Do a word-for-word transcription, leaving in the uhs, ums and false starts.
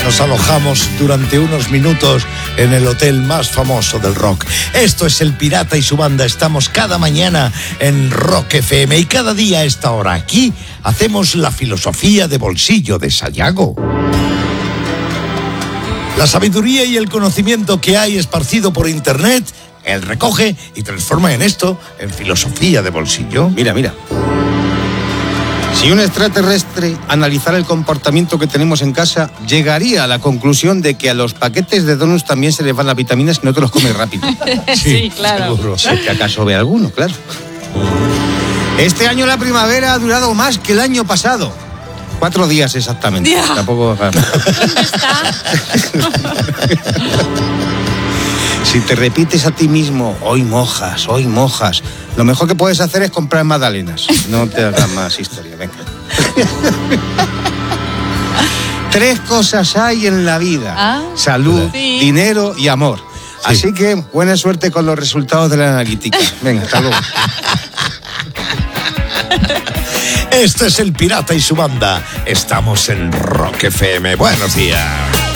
nos alojamos durante unos minutos en el hotel más famoso del rock. Esto es El Pirata y su banda. Estamos cada mañana en Rock F M y cada día a esta hora aquí hacemos la filosofía de bolsillo de Sayago. La sabiduría y el conocimiento que hay esparcido por internet, él recoge y transforma en esto, en filosofía de bolsillo. Mira, mira. Si un extraterrestre analizara el comportamiento que tenemos en casa, llegaría a la conclusión de que a los paquetes de donuts también se les van las vitaminas y no te los comes rápido. Sí, sí, claro. Seguro. Si es que acaso ve alguno, claro. Este año la primavera ha durado más que el año pasado. Cuatro días exactamente. Ya. Tampoco... ¿Dónde está? Si te repites a ti mismo, hoy mojas, hoy mojas, lo mejor que puedes hacer es comprar magdalenas. No te hagas más historia, venga. Tres cosas hay en la vida: ah, salud, sí. dinero y amor. Sí. Así que buena suerte con los resultados de la analítica. Venga, hasta luego. Esto es El Pirata y su banda. Estamos en Rock F M. Buenos días.